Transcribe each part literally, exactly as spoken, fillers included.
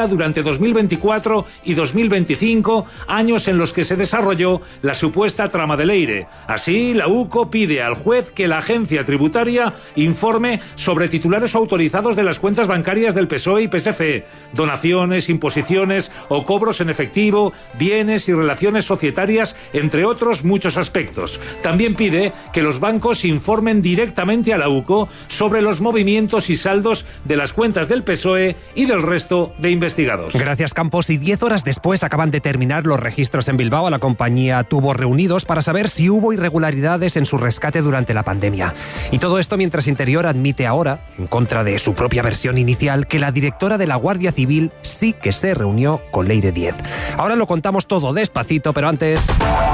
vida durante dos mil veinticuatro y dos mil veinticinco, años en los que se desarrolló la supuesta trama de Leire. Así, la U C O pide al juez que la agencia tributaria informe sobre titulares autorizados de las cuentas bancarias del P S O E y P S C, donaciones, imposiciones o cobros en efectivo, bienes y relaciones societarias, entre otros muchos aspectos. También pide que los bancos informen directamente a la U C O sobre los movimientos y saldos de las cuentas del P S O E y del resto de investigados. Gracias, Campos. Y diez horas después acaban de terminar los registros en Bilbao. La compañía tuvo reunidos para saber si hubo irregularidades en su rescate durante la pandemia. Y todo esto mientras Interior admite ahora, en contra de su propia versión inicial, que la directora de la Guardia Civil sí que se reunió con Leire Díez. Ahora lo contamos todo despacito, pero antes...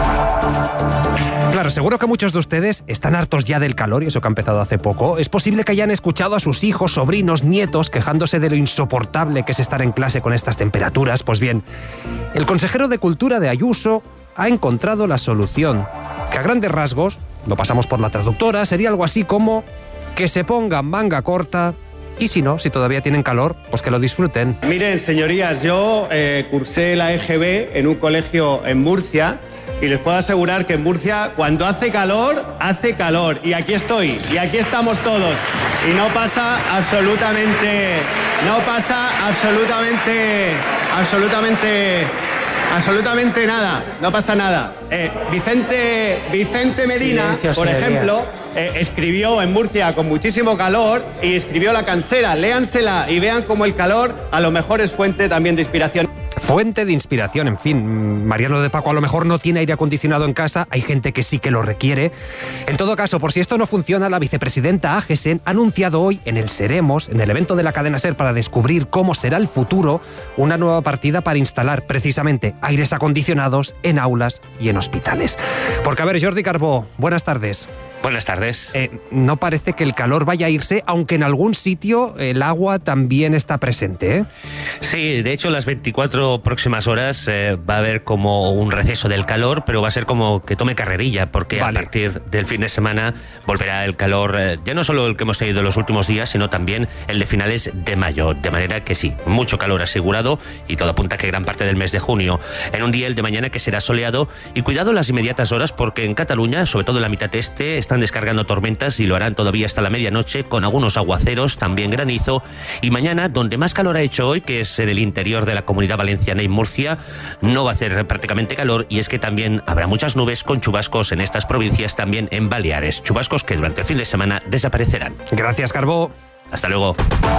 Claro, seguro que muchos de ustedes están hartos ya del calor, y eso que ha empezado hace poco. Es posible que hayan escuchado a sus hijos, sobrinos, nietos quejándose de lo insoportable que es estar en clase con estas temperaturas. Pues bien, el consejero de Cultura de Ayuso ha encontrado la solución, que a grandes rasgos, lo pasamos por la traductora, sería algo así como que se pongan manga corta y si no, si todavía tienen calor, pues que lo disfruten. Miren, señorías, yo eh, cursé la E G B en un colegio en Murcia. Y les puedo asegurar que en Murcia, cuando hace calor, hace calor. Y aquí estoy, y aquí estamos todos. Y no pasa absolutamente, no pasa absolutamente, absolutamente, absolutamente nada. No pasa nada. Eh, Vicente, Vicente Medina, Silencio, por ejemplo, eh, escribió en Murcia con muchísimo calor y escribió La Cansera. Léansela y vean cómo el calor a lo mejor es fuente también de inspiración. Fuente de inspiración, en fin. Mariano de Paco a lo mejor no tiene aire acondicionado en casa, hay gente que sí que lo requiere. En todo caso, por si esto no funciona, la vicepresidenta Agesen ha anunciado hoy en el Seremos, en el evento de la cadena SER para descubrir cómo será el futuro, una nueva partida para instalar precisamente aires acondicionados en aulas y en hospitales. Porque a ver, Jordi Carbó, buenas tardes. Buenas tardes. Eh, no parece que el calor vaya a irse, aunque en algún sitio el agua también está presente, ¿eh? Sí, de hecho las veinticuatro próximas horas eh, va a haber como un receso del calor, pero va a ser como que tome carrerilla, porque vale. A partir del fin de semana volverá el calor, eh, ya no solo el que hemos tenido en los últimos días, sino también el de finales de mayo, de manera que sí, mucho calor asegurado y todo apunta a que gran parte del mes de junio. En un día, el de mañana, que será soleado, y cuidado en las inmediatas horas, porque en Cataluña, sobre todo en la mitad este, están descargando tormentas y lo harán todavía hasta la medianoche, con algunos aguaceros, también granizo. Y mañana, donde más calor ha hecho hoy, que es en el interior de la Comunidad Valenciana y Murcia, no va a hacer prácticamente calor, y es que también habrá muchas nubes con chubascos en estas provincias, también en Baleares. Chubascos que durante el fin de semana desaparecerán. Gracias, Carbó. Hasta luego.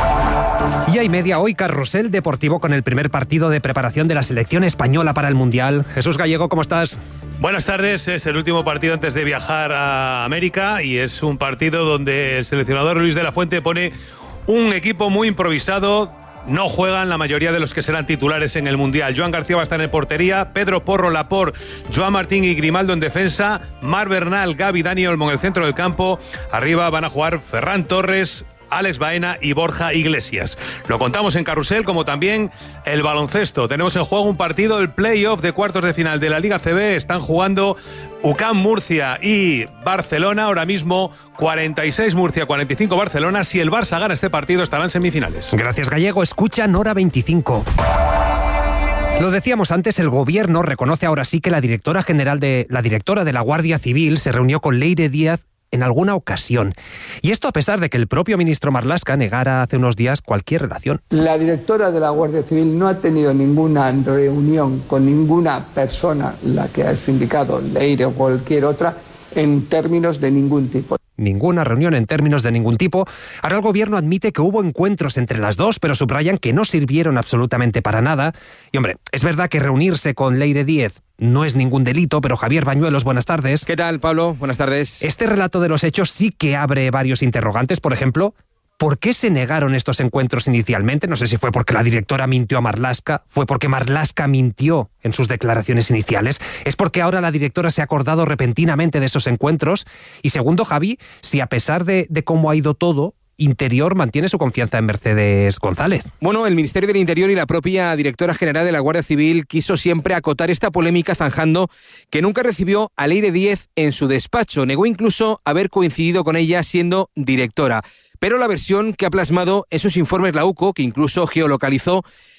Y hay media hoy, carrusel deportivo con el primer partido de preparación de la selección española para el Mundial. Jesús Gallego, ¿cómo estás? Buenas tardes, es el último partido antes de viajar a América y es un partido donde el seleccionador Luis de la Fuente pone un equipo muy improvisado. No juegan la mayoría de los que serán titulares en el Mundial. Joan García va a estar en portería, Pedro Porro, Laporte, Joan Martín y Grimaldo en defensa, Marc Bernal, Gavi, Dani Olmo en el centro del campo. Arriba van a jugar Ferran Torres, Alex Baena y Borja Iglesias. Lo contamos en Carrusel, como también el baloncesto. Tenemos en juego un partido, el play-off de cuartos de final de la Liga C B. Están jugando U C A M Murcia y Barcelona. Ahora mismo cuarenta y seis Murcia, cuarenta y cinco Barcelona. Si el Barça gana este partido, estarán en semifinales. Gracias, Gallego. Escucha Nora veinticinco. Lo decíamos antes, el gobierno reconoce ahora sí que la directora general de la directora de la Guardia Civil se reunió con Leire Díez en alguna ocasión. Y esto a pesar de que el propio ministro Marlaska negara hace unos días cualquier relación. La directora de la Guardia Civil no ha tenido ninguna reunión con ninguna persona, la que has indicado, Leire o cualquier otra, en términos de ningún tipo. Ninguna reunión en términos de ningún tipo. Ahora el gobierno admite que hubo encuentros entre las dos, pero subrayan que no sirvieron absolutamente para nada. Y hombre, es verdad que reunirse con Leire Díez no es ningún delito, pero Javier Bañuelos, buenas tardes. ¿Qué tal, Pablo? Buenas tardes. Este relato de los hechos sí que abre varios interrogantes. Por ejemplo, ¿por qué se negaron estos encuentros inicialmente? No sé si fue porque la directora mintió a Marlaska, fue porque Marlaska mintió en sus declaraciones iniciales, es porque ahora la directora se ha acordado repentinamente de esos encuentros. Y segundo, Javi, si a pesar de, de cómo ha ido todo, Interior mantiene su confianza en Mercedes González. Bueno, el Ministerio del Interior y la propia directora general de la Guardia Civil quiso siempre acotar esta polémica, zanjando que nunca recibió a Leire Díez en su despacho. Negó incluso haber coincidido con ella siendo directora. Pero la versión que ha plasmado esos informes la U C O, que incluso geolocalizó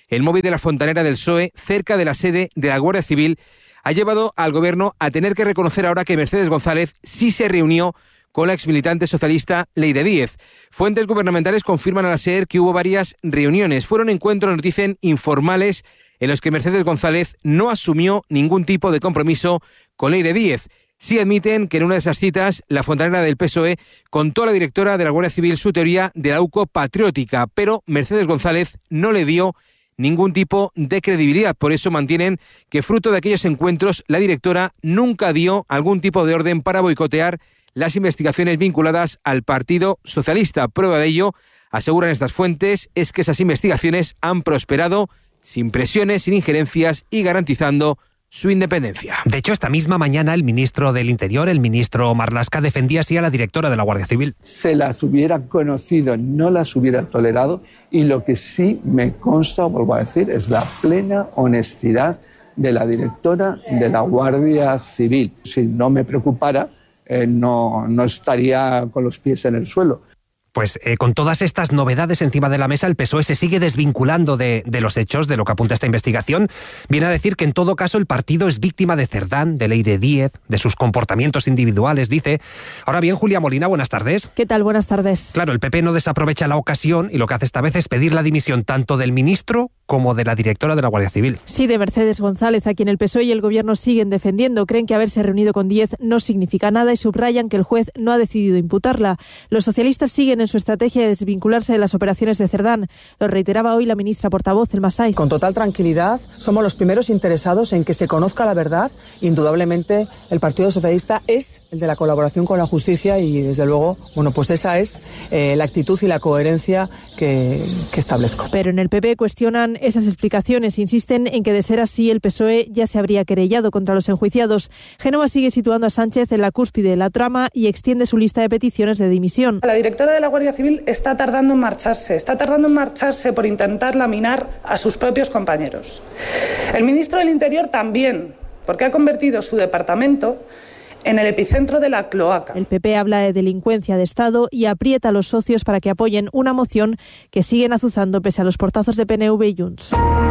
el móvil de la fontanera del P S O E, cerca de la sede de la Guardia Civil, ha llevado al Gobierno a tener que reconocer ahora que Mercedes González sí se reunió con la exmilitante socialista Leire Díez. Fuentes gubernamentales confirman a la SER que hubo varias reuniones. Fueron encuentros, nos dicen, informales, en los que Mercedes González no asumió ningún tipo de compromiso con Leire Díez. Sí admiten que en una de esas citas, la fontanera del P S O E contó a la directora de la Guardia Civil su teoría de la U C O patriótica, pero Mercedes González no le dio ningún tipo de credibilidad. Por eso mantienen que fruto de aquellos encuentros, la directora nunca dio algún tipo de orden para boicotear las investigaciones vinculadas al Partido Socialista. Prueba de ello, aseguran estas fuentes, es que esas investigaciones han prosperado sin presiones, sin injerencias y garantizando su independencia. De hecho, esta misma mañana el ministro del Interior, el ministro Marlaska, defendía así a la directora de la Guardia Civil. Se las hubiera conocido, no las hubiera tolerado, y lo que sí me consta, vuelvo a decir, es la plena honestidad de la directora de la Guardia Civil. Si no me preocupara, eh, no, no estaría con los pies en el suelo. Pues eh, con todas estas novedades encima de la mesa, el P S O E se sigue desvinculando de, de los hechos, de lo que apunta esta investigación. Viene a decir que en todo caso el partido es víctima de Cerdán, de Leire Díez, de sus comportamientos individuales, dice. Ahora bien, Julia Molina, buenas tardes. ¿Qué tal? Buenas tardes. Claro, el P P no desaprovecha la ocasión y lo que hace esta vez es pedir la dimisión tanto del ministro como de la directora de la Guardia Civil. Sí, de Mercedes González, a quien el P S O E y el Gobierno siguen defendiendo. Creen que haberse reunido con Díez no significa nada y subrayan que el juez no ha decidido imputarla. Los socialistas siguen en su estrategia de desvincularse de las operaciones de Cerdán. Lo reiteraba hoy la ministra portavoz, Elma Saiz. Con total tranquilidad, somos los primeros interesados en que se conozca la verdad. Indudablemente, el Partido Socialista es el de la colaboración con la justicia y, desde luego, bueno, pues esa es eh, la actitud y la coherencia que, que establezco. Pero en el P P cuestionan esas explicaciones. Insisten en que, de ser así, el P S O E ya se habría querellado contra los enjuiciados. Génova sigue situando a Sánchez en la cúspide de la trama y extiende su lista de peticiones de dimisión. La directora de la Guardia Civil está tardando en marcharse, está tardando en marcharse por intentar laminar a sus propios compañeros. El ministro del Interior también, porque ha convertido su departamento en el epicentro de la cloaca. El P P habla de delincuencia de Estado y aprieta a los socios para que apoyen una moción que siguen azuzando pese a los portazos de P N V y Junts.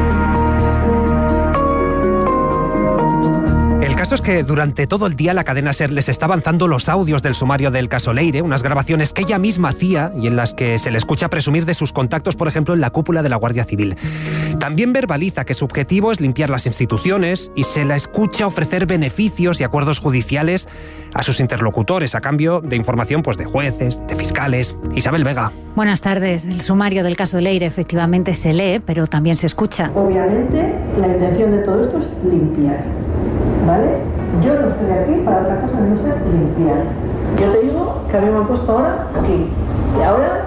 El caso es que durante todo el día la cadena SER les está avanzando los audios del sumario del caso Leire, unas grabaciones que ella misma hacía y en las que se le escucha presumir de sus contactos, por ejemplo, en la cúpula de la Guardia Civil. También verbaliza que su objetivo es limpiar las instituciones y se la escucha ofrecer beneficios y acuerdos judiciales a sus interlocutores a cambio de información, pues, de jueces, de fiscales. Isabel Vega. Buenas tardes. El sumario del caso Leire efectivamente se lee, pero también se escucha. Obviamente, la intención de todo esto es limpiar. ¿Vale? Yo no estoy aquí para otra cosa que no sea limpiar. Yo te digo que a mí me han puesto ahora aquí. Y ahora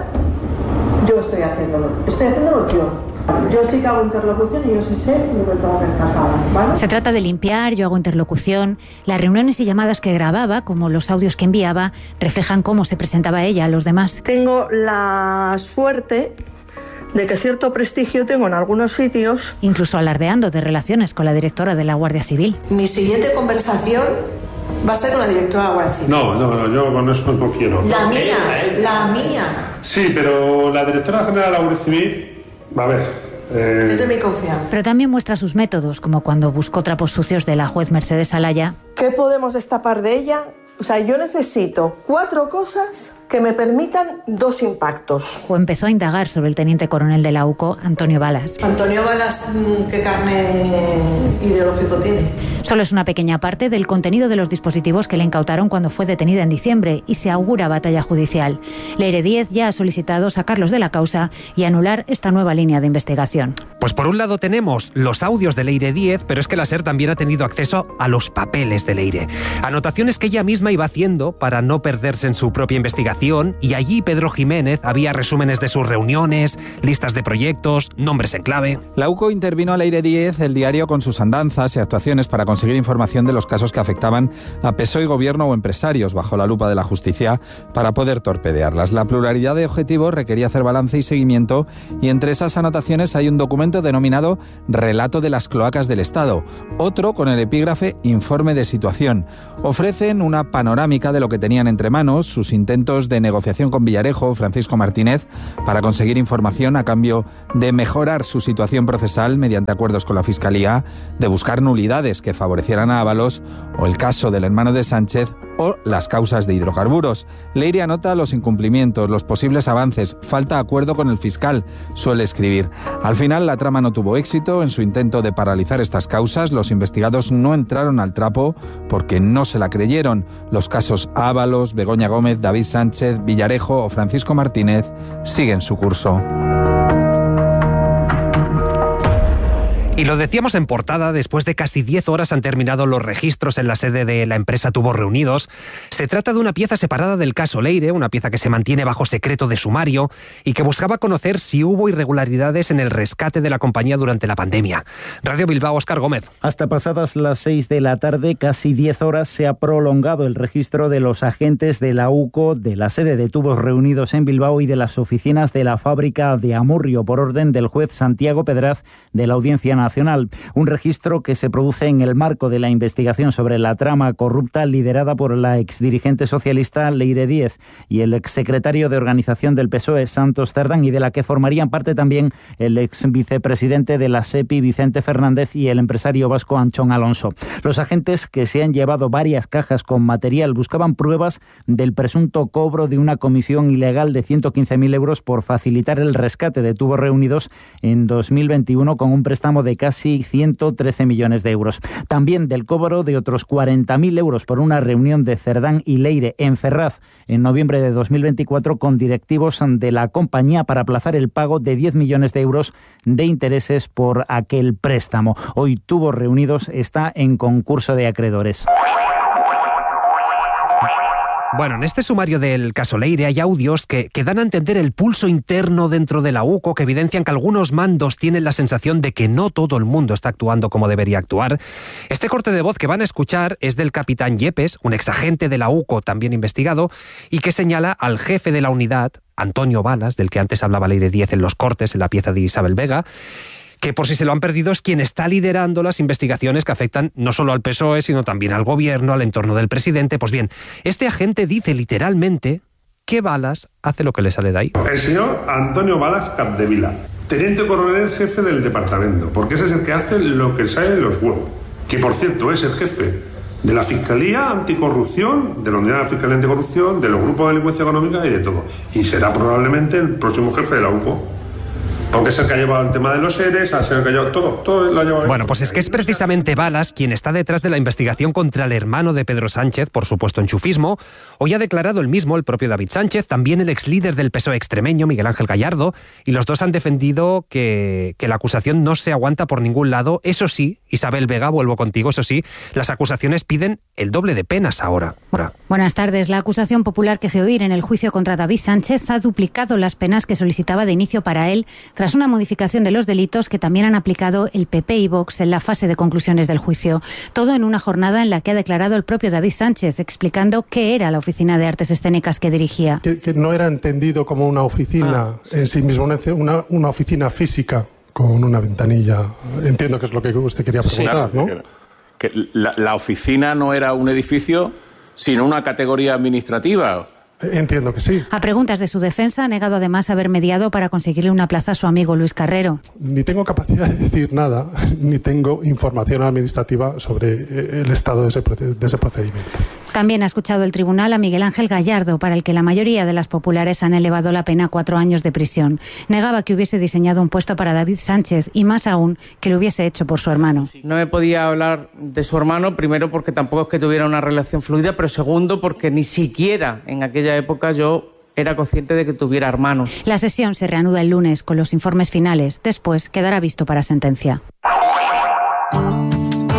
yo estoy haciéndolo. Estoy haciéndolo yo. Yo sí que hago interlocución y yo sí sé lo que tengo que encajar, ¿vale? Se trata de limpiar, yo hago interlocución. Las reuniones y llamadas que grababa, como los audios que enviaba, reflejan cómo se presentaba ella a los demás. Tengo la suerte de que cierto prestigio tengo en algunos sitios. Incluso alardeando de relaciones con la directora de la Guardia Civil. Mi siguiente conversación va a ser con la directora de la Guardia Civil. No, no, no, yo con eso no quiero. La mía, la mía. Sí, pero la directora general de la Guardia Civil, a ver... Eh... Es de mi confianza. Pero también muestra sus métodos, como cuando buscó trapos sucios de la juez Mercedes Alaya. ¿Qué podemos destapar de ella? O sea, yo necesito cuatro cosas que me permitan dos impactos. O empezó a indagar sobre el teniente coronel de la U C O, Antonio Balas. Antonio Balas, ¿qué carne ideológico tiene? Solo es una pequeña parte del contenido de los dispositivos que le incautaron cuando fue detenida en diciembre y se augura batalla judicial. Leire Díez ya ha solicitado sacarlos de la causa y anular esta nueva línea de investigación. Pues por un lado tenemos los audios de Leire Díez, pero es que la SER también ha tenido acceso a los papeles de Leire. Anotaciones que ella misma iba haciendo para no perderse en su propia investigación, y allí Pedro Jiménez había resúmenes de sus reuniones, listas de proyectos, nombres en clave. La U C O intervino a Leire Díez el diario con sus andanzas y actuaciones para conseguir conseguir información de los casos que afectaban a P S O E, gobierno o empresarios bajo la lupa de la justicia para poder torpedearlas. La pluralidad de objetivos requería hacer balance y seguimiento, y entre esas anotaciones hay un documento denominado Relato de las cloacas del Estado, otro con el epígrafe Informe de situación. Ofrecen una panorámica de lo que tenían entre manos, sus intentos de negociación con Villarejo o Francisco Martínez para conseguir información a cambio de mejorar su situación procesal mediante acuerdos con la Fiscalía, de buscar nulidades que favorecieran a Ábalos, o el caso del hermano de Sánchez, o las causas de hidrocarburos. Leire anota los incumplimientos, los posibles avances, falta acuerdo con el fiscal, suele escribir. Al final la trama no tuvo éxito. En su intento de paralizar estas causas, los investigados no entraron al trapo porque no se la creyeron. Los casos Ábalos, Begoña Gómez, David Sánchez, Villarejo o Francisco Martínez siguen su curso. Y lo decíamos en portada, después de casi diez horas han terminado los registros en la sede de la empresa Tubos Reunidos. Se trata de una pieza separada del caso Leire, una pieza que se mantiene bajo secreto de sumario y que buscaba conocer si hubo irregularidades en el rescate de la compañía durante la pandemia. Radio Bilbao, Óscar Gómez. Hasta pasadas las seis de la tarde, casi diez horas, se ha prolongado el registro de los agentes de la U C O, de la sede de Tubos Reunidos en Bilbao y de las oficinas de la fábrica de Amurrio, por orden del juez Santiago Pedraz de la Audiencia Nacional. Nacional, un registro que se produce en el marco de la investigación sobre la trama corrupta liderada por la exdirigente socialista Leire Díez y el exsecretario de organización del P S O E, Santos Cerdán, y de la que formarían parte también el exvicepresidente de la SEPI, Vicente Fernández, y el empresario vasco Anchón Alonso. Los agentes, que se han llevado varias cajas con material, buscaban pruebas del presunto cobro de una comisión ilegal de ciento quince mil euros por facilitar el rescate de Tubos Reunidos en dos mil veintiuno con un préstamo de casi ciento trece millones de euros. También del cobro de otros cuarenta mil euros por una reunión de Cerdán y Leire en Ferraz en noviembre de dos mil veinticuatro con directivos de la compañía para aplazar el pago de diez millones de euros de intereses por aquel préstamo. Hoy Tubos Reunidos está en concurso de acreedores. Bueno, en este sumario del caso Leire hay audios que, que dan a entender el pulso interno dentro de la U C O, que evidencian que algunos mandos tienen la sensación de que no todo el mundo está actuando como debería actuar. Este corte de voz que van a escuchar es del capitán Yepes, un exagente de la U C O también investigado, y que señala al jefe de la unidad, Antonio Balas, del que antes hablaba Leire Díez en los cortes, en la pieza de Isabel Vega, que por si se lo han perdido es quien está liderando las investigaciones que afectan no solo al P S O E, sino también al gobierno, al entorno del presidente. Pues bien, este agente dice literalmente que Balas hace lo que le sale de ahí. El señor Antonio Balas Capdevila, teniente coronel jefe del departamento, porque ese es el que hace lo que sale de los huevos, que por cierto es el jefe de la Fiscalía Anticorrupción, de la Unidad de la Fiscalía Anticorrupción, de los grupos de delincuencia económica y de todo. Y será probablemente el próximo jefe de la U C O. Porque es el que ha llevado el tema de los ERES, ha sido el que ha llevado todo, todo lo ha llevado. Bueno, pues es que es precisamente Balas quien está detrás de la investigación contra el hermano de Pedro Sánchez, por supuesto enchufismo. Hoy ha declarado el mismo, el propio David Sánchez, también el ex líder del P S O E extremeño, Miguel Ángel Gallardo, y los dos han defendido que, que la acusación no se aguanta por ningún lado. Eso sí, Isabel Vega, vuelvo contigo, eso sí, las acusaciones piden el doble de penas ahora. ahora. Buenas tardes. La acusación popular que se oír en el juicio contra David Sánchez ha duplicado las penas que solicitaba de inicio para él, tras una modificación de los delitos que también han aplicado el P P y Vox en la fase de conclusiones del juicio. Todo en una jornada en la que ha declarado el propio David Sánchez, explicando qué era la Oficina de Artes Escénicas que dirigía. Que, que no era entendido como una oficina ah. en sí mismo, una, una oficina física con una ventanilla. Entiendo que es lo que usted quería preguntar, sí, claro, ¿no? Que la, la oficina no era un edificio, sino una categoría administrativa. Entiendo que sí. A preguntas de su defensa, ha negado además haber mediado para conseguirle una plaza a su amigo Luis Carrero. Ni tengo capacidad de decir nada, ni tengo información administrativa sobre el estado de ese, de ese procedimiento. También ha escuchado el tribunal a Miguel Ángel Gallardo, para el que la mayoría de las populares han elevado la pena a cuatro años de prisión. Negaba que hubiese diseñado un puesto para David Sánchez y, más aún, que lo hubiese hecho por su hermano. No me podía hablar de su hermano, primero porque tampoco es que tuviera una relación fluida, pero segundo porque ni siquiera en aquella época yo era consciente de que tuviera hermanos. La sesión se reanuda el lunes con los informes finales. Después quedará visto para sentencia.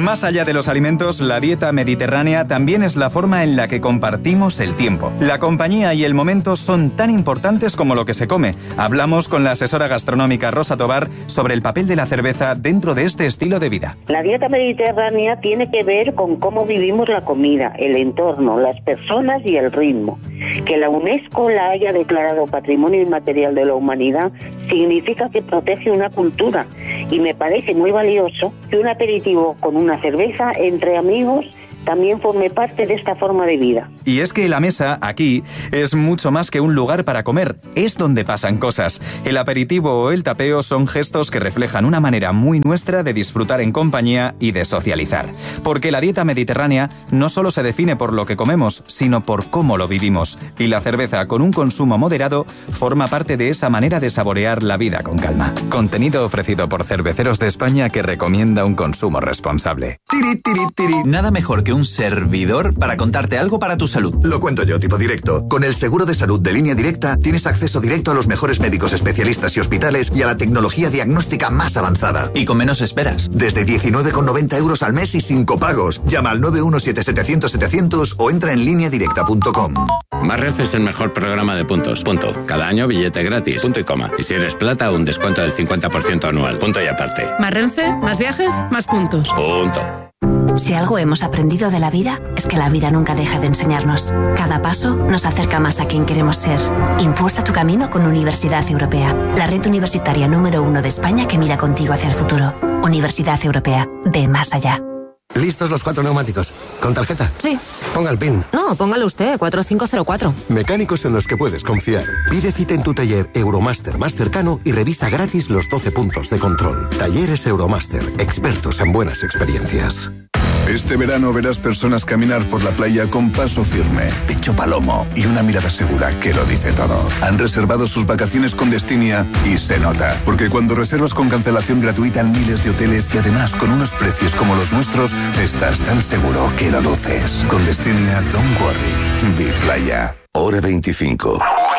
Más allá de los alimentos, la dieta mediterránea también es la forma en la que compartimos el tiempo. La compañía y el momento son tan importantes como lo que se come. Hablamos con la asesora gastronómica Rosa Tobar sobre el papel de la cerveza dentro de este estilo de vida. La dieta mediterránea tiene que ver con cómo vivimos la comida, el entorno, las personas y el ritmo. Que la UNESCO la haya declarado Patrimonio Inmaterial de la Humanidad significa que protege una cultura, y me parece muy valioso que un aperitivo con una cerveza entre amigos también forme parte de esta forma de vida. Y es que la mesa, aquí, es mucho más que un lugar para comer, es donde pasan cosas. El aperitivo o el tapeo son gestos que reflejan una manera muy nuestra de disfrutar en compañía y de socializar. Porque la dieta mediterránea no solo se define por lo que comemos, sino por cómo lo vivimos. Y la cerveza, con un consumo moderado, forma parte de esa manera de saborear la vida con calma. Contenido ofrecido por Cerveceros de España, que recomienda un consumo responsable. Tiri, tiri, tiri. Nada mejor que un servidor para contarte algo para tu salud. Lo cuento yo, tipo directo. Con el seguro de salud de Línea Directa tienes acceso directo a los mejores médicos especialistas y hospitales y a la tecnología diagnóstica más avanzada. Y con menos esperas. Desde diecinueve con noventa euros al mes y sin copagos. Llama al nueve uno siete setecientos setecientos o entra en línea directa punto com. Más Renfe es el mejor programa de puntos. Punto. Cada año billete gratis. Punto y coma. Y si eres plata, un descuento del cincuenta por ciento anual. Punto y aparte. Más Renfe, más viajes, más puntos. Punto. Si algo hemos aprendido de la vida, es que la vida nunca deja de enseñarnos. Cada paso nos acerca más a quien queremos ser. Impulsa tu camino con Universidad Europea, la red universitaria número uno de España que mira contigo hacia el futuro. Universidad Europea, ve más allá. ¿Listos los cuatro neumáticos? ¿Con tarjeta? Sí. Ponga el PIN. No, póngalo usted, cuatro cinco cero cuatro. Mecánicos en los que puedes confiar. Pide cita en tu taller Euromaster más cercano y revisa gratis los doce puntos de control. Talleres Euromaster, expertos en buenas experiencias. Este verano verás personas caminar por la playa con paso firme, pecho palomo y una mirada segura que lo dice todo. Han reservado sus vacaciones con Destinia y se nota. Porque cuando reservas con cancelación gratuita en miles de hoteles y además con unos precios como los nuestros, estás tan seguro que lo luces. Con Destinia, don't worry. Vi playa. Hora veinticinco.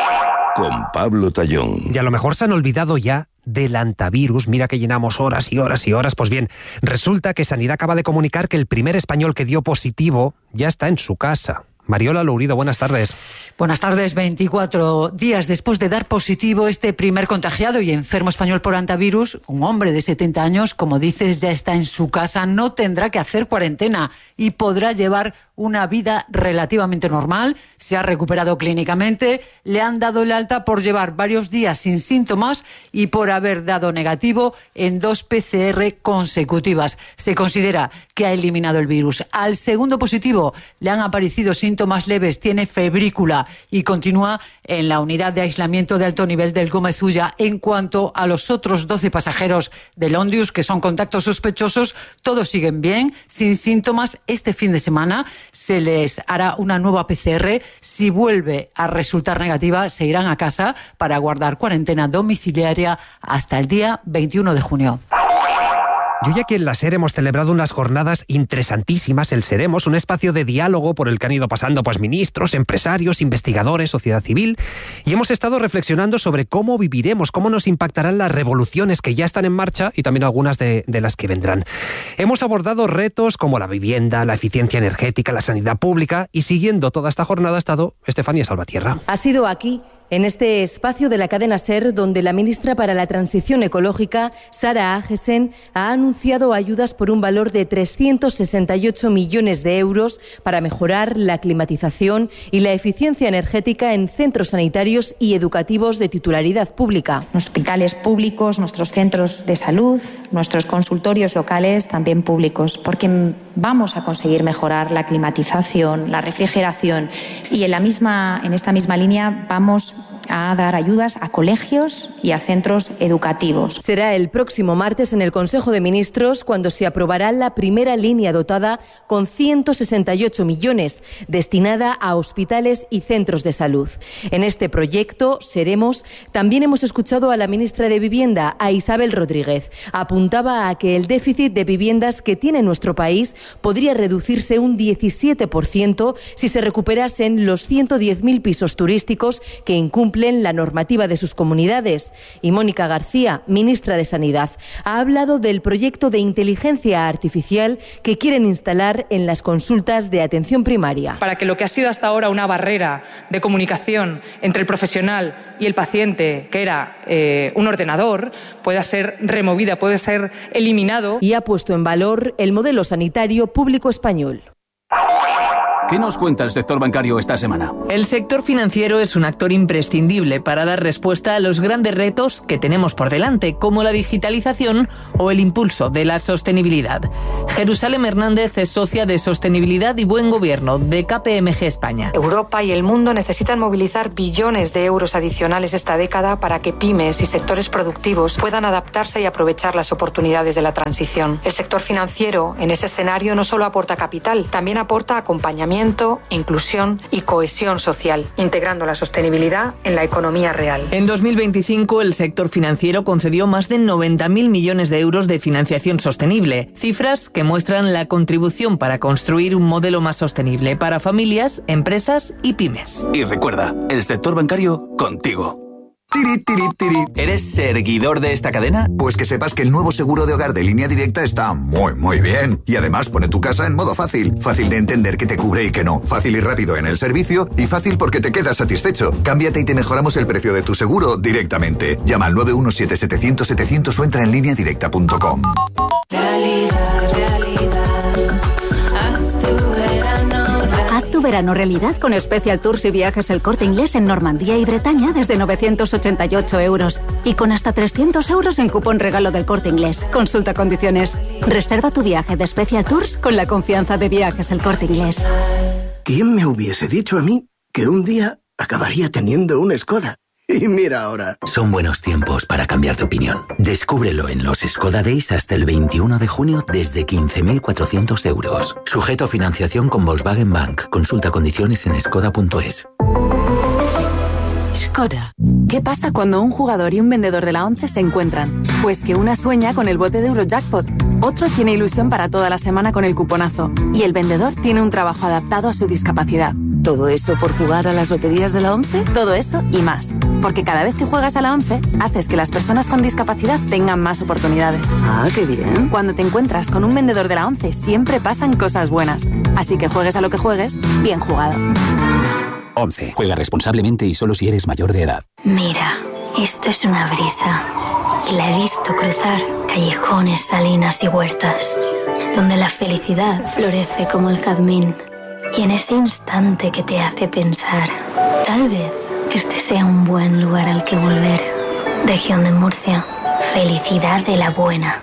Con Pablo Tallón. Y a lo mejor se han olvidado ya del antivirus. Mira que llenamos horas y horas y horas. Pues bien, resulta que Sanidad acaba de comunicar que el primer español que dio positivo ya está en su casa. Mariola Lourido, buenas tardes. Buenas tardes. veinticuatro días después de dar positivo este primer contagiado y enfermo español por antivirus, un hombre de setenta años, como dices, ya está en su casa, no tendrá que hacer cuarentena y podrá llevar una vida relativamente normal. Se ha recuperado clínicamente, le han dado el alta por llevar varios días sin síntomas y por haber dado negativo en dos P C R consecutivas. Se considera que ha eliminado el virus. Al segundo positivo le han aparecido síntomas leves, tiene febrícula y continúa en la unidad de aislamiento de alto nivel del Gómez Ulla. En cuanto a los otros doce pasajeros del Ondius, que son contactos sospechosos, todos siguen bien, sin síntomas. Este fin de semana se les hará una nueva P C R. Si vuelve a resultar negativa, se irán a casa para guardar cuarentena domiciliaria hasta el día veintiuno de junio. Yo y aquí en la SER hemos celebrado unas jornadas interesantísimas, el Seremos, un espacio de diálogo por el que han ido pasando pues ministros, empresarios, investigadores, sociedad civil, y hemos estado reflexionando sobre cómo viviremos, cómo nos impactarán las revoluciones que ya están en marcha y también algunas de, de las que vendrán. Hemos abordado retos como la vivienda, la eficiencia energética, la sanidad pública, y siguiendo toda esta jornada ha estado Estefanía Salvatierra. Ha sido aquí, en este espacio de la cadena SER, donde la ministra para la Transición Ecológica, Sara Agesen, ha anunciado ayudas por un valor de trescientos sesenta y ocho millones de euros para mejorar la climatización y la eficiencia energética en centros sanitarios y educativos de titularidad pública. Hospitales públicos, nuestros centros de salud, nuestros consultorios locales también públicos, porque vamos a conseguir mejorar la climatización, la refrigeración y en la misma, en esta misma línea vamos a dar ayudas a colegios y a centros educativos. Será el próximo martes en el Consejo de Ministros cuando se aprobará la primera línea dotada con ciento sesenta y ocho millones destinada a hospitales y centros de salud. En este proyecto, Seremos, también hemos escuchado a la ministra de Vivienda, a Isabel Rodríguez. Apuntaba a que el déficit de viviendas que tiene nuestro país podría reducirse un diecisiete por ciento si se recuperasen los ciento diez mil pisos turísticos que incumplen cumplen la normativa de sus comunidades. Y Mónica García, ministra de Sanidad, ha hablado del proyecto de inteligencia artificial que quieren instalar en las consultas de atención primaria. Para que lo que ha sido hasta ahora una barrera de comunicación entre el profesional y el paciente, que era eh, un ordenador, pueda ser removida, puede ser eliminado. Y ha puesto en valor el modelo sanitario público español. ¿Qué nos cuenta el sector bancario esta semana? El sector financiero es un actor imprescindible para dar respuesta a los grandes retos que tenemos por delante, como la digitalización o el impulso de la sostenibilidad. Jerusalén Hernández es socia de Sostenibilidad y Buen Gobierno de K P M G España. Europa y el mundo necesitan movilizar billones de euros adicionales esta década para que pymes y sectores productivos puedan adaptarse y aprovechar las oportunidades de la transición. El sector financiero, en ese escenario, no solo aporta capital, también aporta acompañamiento, inclusión y cohesión social, integrando la sostenibilidad en la economía real. En dos mil veinticinco, el sector financiero concedió más de noventa mil millones de euros de financiación sostenible, cifras que muestran la contribución para construir un modelo más sostenible para familias, empresas y pymes. Y recuerda, el sector bancario contigo. Tiri, tiri, tiri. ¿Eres seguidor de esta cadena? Pues que sepas que el nuevo seguro de hogar de Línea Directa está muy, muy bien. Y además pone tu casa en modo fácil. Fácil de entender qué te cubre y qué no. Fácil y rápido en el servicio. Y fácil porque te quedas satisfecho. Cámbiate y te mejoramos el precio de tu seguro directamente. Llama al nueve uno siete setecientos setecientos o entra en línea directa punto com. Realidad, realidad. Haz tu verano. Haz tu verano realidad con Special Tours y Viajes El Corte Inglés en Normandía y Bretaña desde novecientos ochenta y ocho euros. Y con hasta trescientos euros en cupón regalo del Corte Inglés. Consulta condiciones. Reserva tu viaje de Special Tours con la confianza de Viajes El Corte Inglés. ¿Quién me hubiese dicho a mí que un día acabaría teniendo una Skoda? Y mira ahora. Son buenos tiempos para cambiar de opinión. Descúbrelo en los Skoda Days hasta el veintiuno de junio desde quince mil cuatrocientos euros. Sujeto a financiación con Volkswagen Bank. Consulta condiciones en skoda punto es. Skoda. ¿Qué pasa cuando un jugador y un vendedor de la ONCE se encuentran? Pues que una sueña con el bote de Eurojackpot, otro tiene ilusión para toda la semana con el cuponazo y el vendedor tiene un trabajo adaptado a su discapacidad. ¿Todo eso por jugar a las loterías de la ONCE? Todo eso y más. Porque cada vez que juegas a la ONCE, haces que las personas con discapacidad tengan más oportunidades. Ah, qué bien. Cuando te encuentras con un vendedor de la ONCE, siempre pasan cosas buenas. Así que juegues a lo que juegues, bien jugado. ONCE. Juega responsablemente y solo si eres mayor de edad. Mira, esto es una brisa. Y la he visto cruzar callejones, salinas y huertas, donde la felicidad florece como el jazmín. Y en ese instante que te hace pensar, tal vez este sea un buen lugar al que volver. Región de Murcia, felicidad de la buena.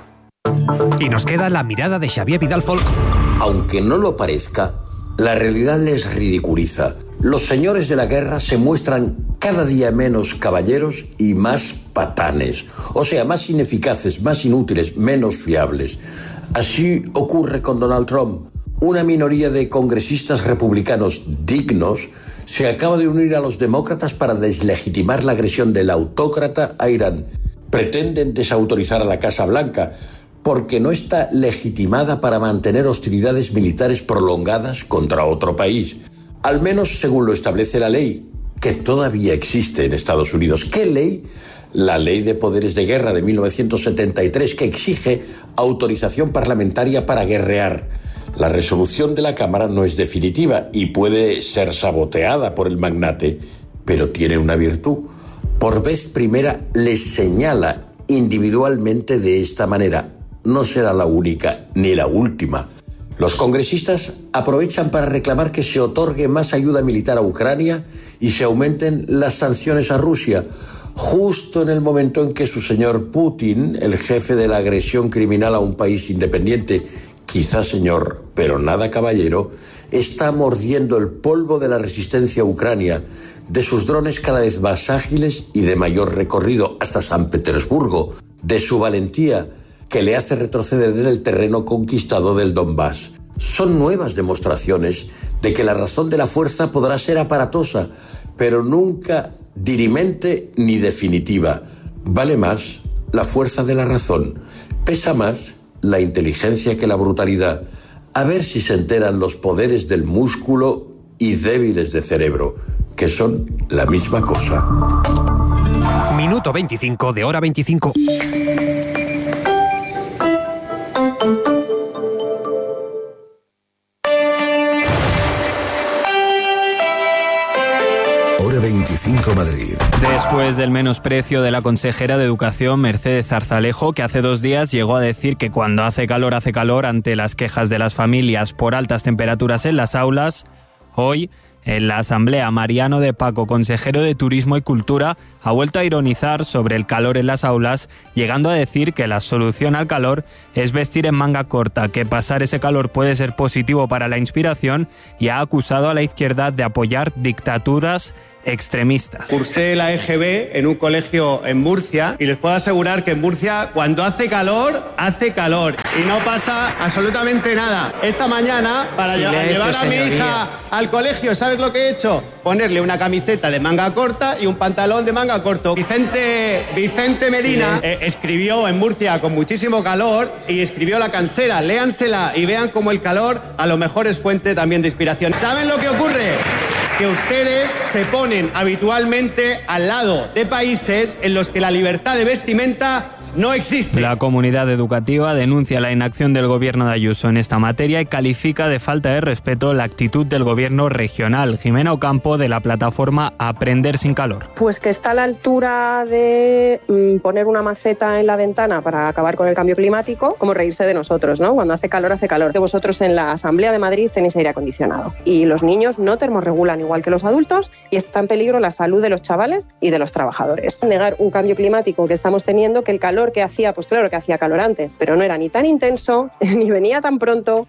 Y nos queda la mirada de Xavier Vidal Folk. Aunque no lo parezca, la realidad les ridiculiza. Los señores de la guerra se muestran cada día menos caballeros y más patanes. O sea, más ineficaces, más inútiles, menos fiables. Así ocurre con Donald Trump. Una minoría de congresistas republicanos dignos se acaba de unir a los demócratas para deslegitimar la agresión del autócrata a Irán. Pretenden desautorizar a la Casa Blanca porque no está legitimada para mantener hostilidades militares prolongadas contra otro país. Al menos según lo establece la ley, que todavía existe en Estados Unidos. ¿Qué ley? La Ley de Poderes de Guerra de mil novecientos setenta y tres, que exige autorización parlamentaria para guerrear. La resolución de la Cámara no es definitiva y puede ser saboteada por el magnate, pero tiene una virtud. Por vez primera les señala individualmente de esta manera. No será la única ni la última. Los congresistas aprovechan para reclamar que se otorgue más ayuda militar a Ucrania y se aumenten las sanciones a Rusia, justo en el momento en que su señor Putin, el jefe de la agresión criminal a un país independiente, quizá señor, pero nada caballero, está mordiendo el polvo de la resistencia a Ucrania, de sus drones cada vez más ágiles y de mayor recorrido hasta San Petersburgo, de su valentía que le hace retroceder en el terreno conquistado del Donbass. Son nuevas demostraciones de que la razón de la fuerza podrá ser aparatosa, pero nunca dirimente ni definitiva. Vale más la fuerza de la razón, pesa más la inteligencia que la brutalidad. A ver si se enteran los poderes del músculo y débiles de cerebro. que son la misma cosa. Minuto veinticinco de Hora veinticinco. Hora veinticinco Madrid. Después del menosprecio de la consejera de Educación, Mercedes Zarzalejo, que hace dos días llegó a decir que cuando hace calor, hace calor ante las quejas de las familias por altas temperaturas en las aulas, hoy, en la Asamblea, Mariano de Paco, consejero de Turismo y Cultura, ha vuelto a ironizar sobre el calor en las aulas, llegando a decir que la solución al calor es vestir en manga corta, que pasar ese calor puede ser positivo para la inspiración, y ha acusado a la izquierda de apoyar dictaduras extremistas. Cursé la E G B en un colegio en Murcia y les puedo asegurar que en Murcia cuando hace calor, hace calor y no pasa absolutamente nada. Esta mañana, para Silencio, llevar a mi señoría. hija al colegio, ¿sabes lo que he hecho? Ponerle una camiseta de manga corta y un pantalón de manga corto. Vicente, Vicente Medina eh, escribió en Murcia con muchísimo calor y escribió La Cansera. Léansela y vean cómo el calor a lo mejor es fuente también de inspiración. ¿Saben lo que ocurre? Que ustedes se ponen habitualmente al lado de países en los que la libertad de vestimenta no existe. La comunidad educativa denuncia la inacción del gobierno de Ayuso en esta materia y califica de falta de respeto la actitud del gobierno regional. Jimena Ocampo, de la plataforma Aprender sin Calor. Pues que está a la altura de mm, poner una maceta en la ventana para acabar con el cambio climático, como reírse de nosotros, ¿no? Cuando hace calor, hace calor. Que vosotros en la Asamblea de Madrid tenéis aire acondicionado y los niños no termorregulan igual que los adultos y está en peligro la salud de los chavales y de los trabajadores. Negar un cambio climático que estamos teniendo, que el calor que hacía, pues claro que hacía calor antes, pero no era ni tan intenso, ni venía tan pronto.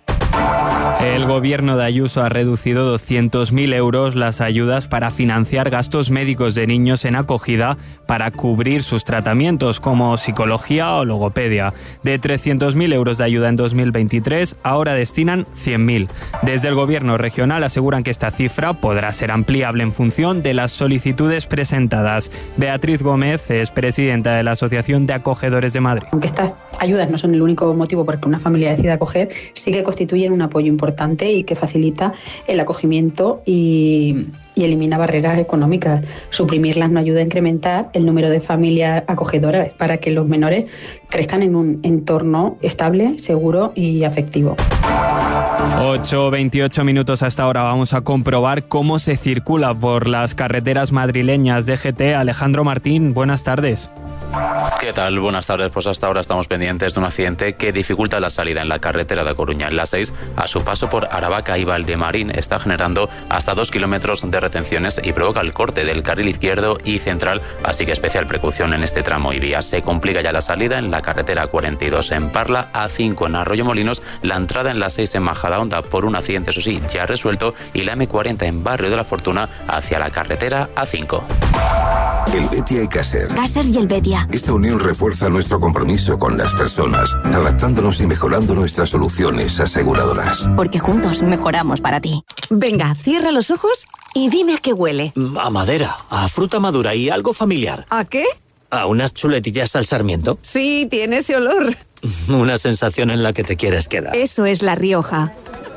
El gobierno de Ayuso ha reducido doscientos mil euros las ayudas para financiar gastos médicos de niños en acogida para cubrir sus tratamientos como psicología o logopedia. De trescientos mil euros de ayuda en dos mil veintitrés, ahora destinan cien mil. Desde el gobierno regional aseguran que esta cifra podrá ser ampliable en función de las solicitudes presentadas. Beatriz Gómez es presidenta de la Asociación de Acogedores de Madrid. Aunque estas ayudas no son el único motivo por el que una familia decida acoger, sí que constituyen un apoyo importante y que facilita el acogimiento y, y elimina barreras económicas. Suprimirlas no ayuda a incrementar el número de familias acogedoras para que los menores crezcan en un entorno estable, seguro y afectivo. ocho veintiocho minutos hasta ahora. Vamos a comprobar cómo se circula por las carreteras madrileñas. D G T, Alejandro Martín, buenas tardes. ¿Qué tal? Buenas tardes. Pues hasta ahora estamos pendientes de un accidente que dificulta la salida en la carretera de Coruña. En la seis, a su paso por Aravaca y Valdemarín, está generando hasta dos kilómetros de retenciones y provoca el corte del carril izquierdo y central, así que especial precaución en este tramo y vía. Se complica ya la salida en la carretera cuarenta y dos en Parla, A cinco en Arroyomolinos, la entrada en la seis en Majadahonda por un accidente, eso sí, ya resuelto, y la eme cuarenta en Barrio de la Fortuna hacia la carretera A cinco. El Betia y Caser. Caser y el Betia. Esta unión refuerza nuestro compromiso con las personas, adaptándonos y mejorando nuestras soluciones aseguradoras. Porque juntos mejoramos para ti. Venga, cierra los ojos y dime a qué huele. A madera, a fruta madura y algo familiar. ¿A qué? ¿A unas chuletillas al sarmiento? Sí, tiene ese olor. Una sensación en la que te quieres quedar. Eso es La Rioja.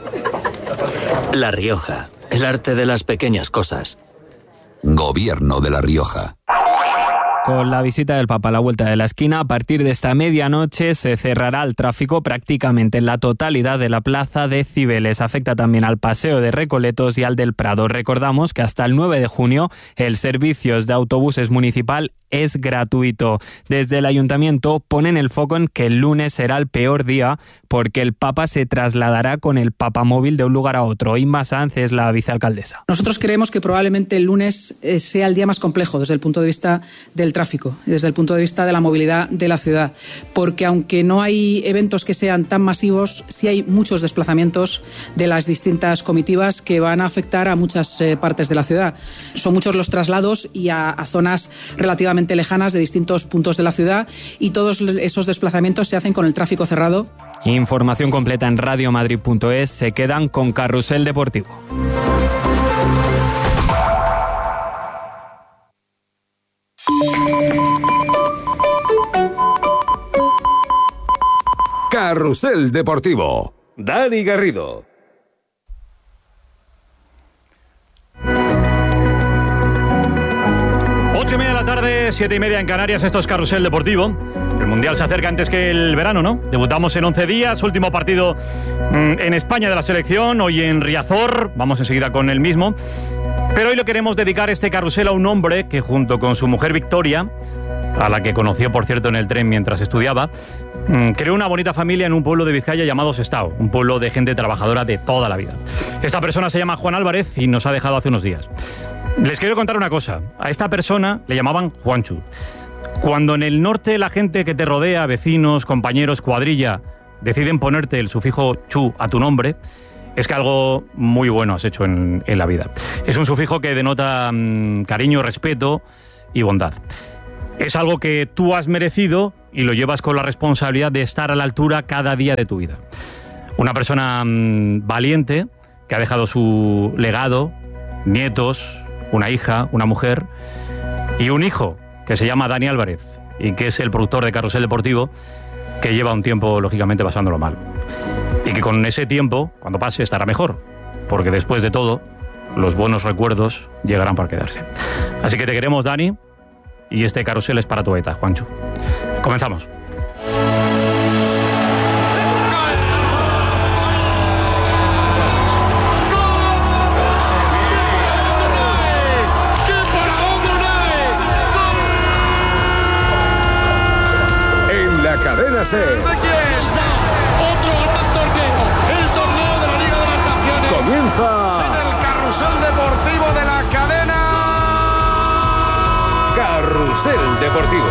La Rioja, el arte de las pequeñas cosas. Gobierno de La Rioja. Con la visita del Papa a la vuelta de la esquina, a partir de esta medianoche se cerrará el tráfico prácticamente en la totalidad de la plaza de Cibeles. Afecta también al Paseo de Recoletos y al del Prado. Recordamos que hasta el nueve de junio el servicio de autobuses municipal es gratuito. Desde el Ayuntamiento ponen el foco en que el lunes será el peor día porque el Papa se trasladará con el papamóvil de un lugar a otro. Inma Sanz es la vicealcaldesa. Nosotros creemos que probablemente el lunes sea el día más complejo desde el punto de vista del tráfico, desde el punto de vista de la movilidad de la ciudad, porque aunque no hay eventos que sean tan masivos, sí hay muchos desplazamientos de las distintas comitivas que van a afectar a muchas eh, partes de la ciudad. Son muchos los traslados y a, a zonas relativamente lejanas de distintos puntos de la ciudad, y todos esos desplazamientos se hacen con el tráfico cerrado. Información completa en radiomadrid punto es. Se quedan con Carrusel Deportivo. Carrusel Deportivo. Dani Garrido. Ocho y media de la tarde, siete y media en Canarias, esto es Carrusel Deportivo. El Mundial se acerca antes que el verano, ¿no? Debutamos en once días, último partido mmm, en España de la selección, hoy en Riazor, vamos enseguida con el mismo. Pero hoy le queremos dedicar este carrusel a un hombre que junto con su mujer Victoria, a la que conoció por cierto en el tren mientras estudiaba, mmm, creó una bonita familia en un pueblo de Vizcaya llamado Sestao, un pueblo de gente trabajadora de toda la vida. Esta persona se llama Juan Álvarez y nos ha dejado hace unos días. Les quiero contar una cosa. A esta persona le llamaban Juanchu. Cuando en el norte la gente que te rodea, vecinos, compañeros, cuadrilla, deciden ponerte el sufijo chu a tu nombre, es que algo muy bueno has hecho en, en la vida. Es un sufijo que denota mmm, cariño, respeto y bondad. Es algo que tú has merecido y lo llevas con la responsabilidad de estar a la altura cada día de tu vida. Una persona mmm, valiente que ha dejado su legado, nietos, una hija, una mujer y un hijo que se llama Dani Álvarez y que es el productor de Carrusel Deportivo, que lleva un tiempo lógicamente pasándolo mal y que con ese tiempo, cuando pase, estará mejor, porque después de todo los buenos recuerdos llegarán para quedarse. Así que te queremos, Dani, y este carrusel es para tu eta, Juancho. Comenzamos. Cadena Ser. ¿De quién? Otro gran torneo, el torneo de la Liga de las Naciones. Comienza en el Carrusel Deportivo de la cadena Carrusel Deportivo.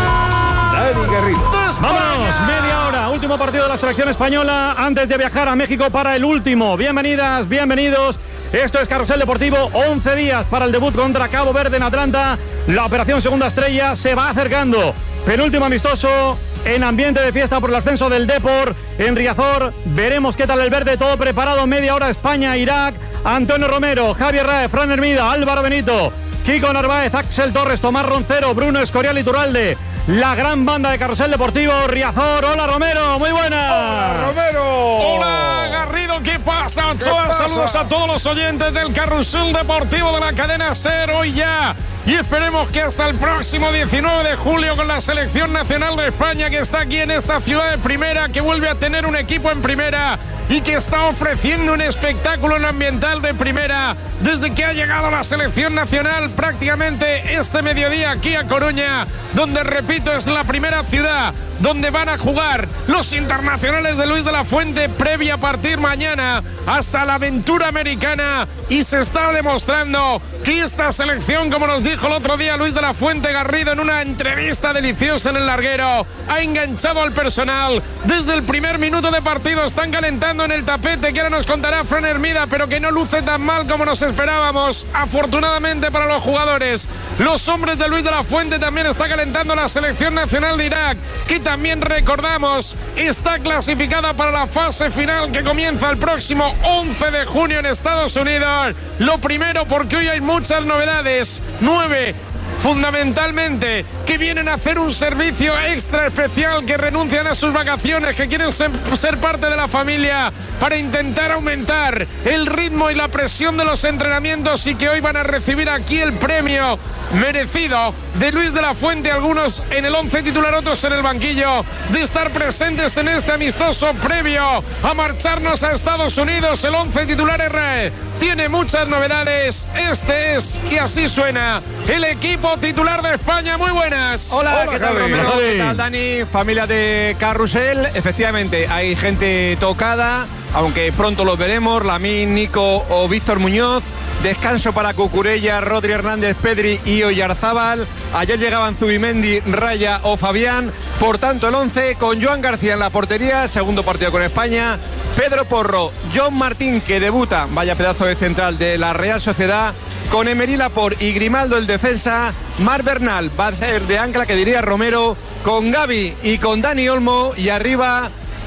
Dani Garrido. Vámonos, media hora, último partido de la selección española antes de viajar a México para el último. Bienvenidas, bienvenidos. Esto es Carrusel Deportivo, once días para el debut contra Cabo Verde en Atlanta. La operación segunda estrella se va acercando. Penúltimo amistoso en ambiente de fiesta por el ascenso del Depor en Riazor. Veremos qué tal el verde, todo preparado. Media hora España, Irak. Antonio Romero, Javier Rae, Fran Hermida, Álvaro Benito, Kiko Narváez, Axel Torres, Tomás Roncero, Bruno Escorial y Iturralde. La gran banda de Carrusel Deportivo, Riazor. Hola Romero, muy buenas. Hola Romero. Hola Garrido, ¿qué pasa? ¿Qué pasa? Saludos a todos los oyentes del Carrusel Deportivo de la cadena SER hoy ya. Y esperemos que hasta el próximo diecinueve de julio con la Selección Nacional de España, que está aquí en esta ciudad de primera, que vuelve a tener un equipo en primera y que está ofreciendo un espectáculo en ambiental de primera desde que ha llegado la Selección Nacional prácticamente este mediodía aquí a Coruña, donde, repito, es la primera ciudad donde van a jugar los internacionales de Luis de la Fuente previa a partir mañana hasta la aventura americana, y se está demostrando que esta selección, como nos dijo el otro día Luis de la Fuente Garrido en una entrevista deliciosa en el larguero, ha enganchado al personal desde el primer minuto de partido. Están calentando en el tapete, que ahora nos contará Fran Hermida, pero que no luce tan mal como nos esperábamos, afortunadamente para los jugadores. Los hombres de Luis de la Fuente también está calentando la selección nacional de Irak, que también, recordamos, está clasificada para la fase final que comienza el próximo once de junio en Estados Unidos. Lo primero, porque hoy hay muchas novedades, nueve fundamentalmente, que vienen a hacer un servicio extra especial, que renuncian a sus vacaciones, que quieren ser, ser parte de la familia para intentar aumentar el ritmo y la presión de los entrenamientos, y que hoy van a recibir aquí el premio merecido de Luis de la Fuente, algunos en el once titular, otros en el banquillo, de estar presentes en este amistoso previo a marcharnos a Estados Unidos. El once titular R tiene muchas novedades. Este es, y así suena, el equipo titular de España. Muy buenas. Hola, Hola ¿qué tal, Javi. Romero? Javi. ¿Qué tal, Dani? Familia de Carrusel. Efectivamente, hay gente tocada, aunque pronto los veremos. Lamín, Nico o Víctor Muñoz. Descanso para Cucurella, Rodri Hernández, Pedri y Oyarzábal. Ayer llegaban Zubimendi, Raya o Fabián. Por tanto, el once con Joan García en la portería, segundo partido con España. Pedro Porro, John Martín, que debuta, vaya pedazo de central de la Real Sociedad, con Emery Laporte y Grimaldo el defensa. Marc Bernal va a ser de ancla, que diría Romero, con Gavi y con Dani Olmo, y arriba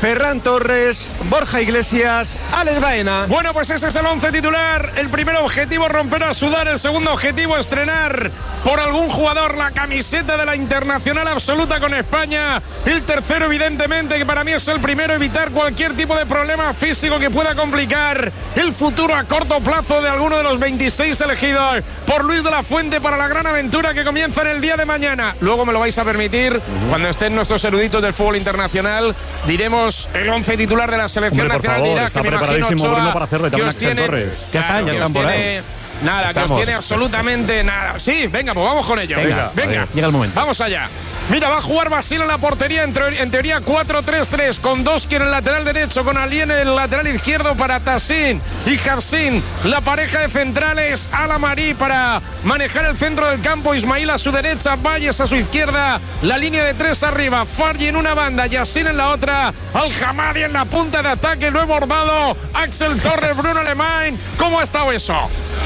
Ferran Torres, Borja Iglesias, Alex Baena. Bueno, pues ese es el once titular. El primer objetivo, romper a sudar. El segundo objetivo, estrenar por algún jugador la camiseta de la internacional absoluta con España. El tercero, evidentemente, que para mí es el primero, evitar cualquier tipo de problema físico que pueda complicar el futuro a corto plazo de alguno de los veintiséis elegidos por Luis de la Fuente para la gran aventura que comienza en el día de mañana. Luego me lo vais a permitir, uh-huh. cuando estén nuestros eruditos del fútbol internacional, diremos el once titular de la selección Hombre, nacional por favor, de Irak, está que me imagino preparadísimo Ochoa, Bruno para hacerlo, y también que os Axel tiene, Torres. Ya están, ya están por ahí. Nada, Estamos. que os tiene absolutamente nada. Sí, venga, pues vamos con ello. Venga, venga. venga. Llega el momento. Vamos allá. Mira, va a jugar Basil en la portería, en, teoría, en teoría cuatro tres tres, con Doski en el lateral derecho, con Ali en el lateral izquierdo para Tassin y Hafsin. La pareja de centrales, Alamari para manejar el centro del campo, Ismail a su derecha, Valles a su izquierda, la línea de tres arriba, Fargi en una banda, Yassin en la otra, Al-Hamadi en la punta de ataque, lo he bordado, Axel Torres, Bruno Alemán. ¿Cómo ha estado eso?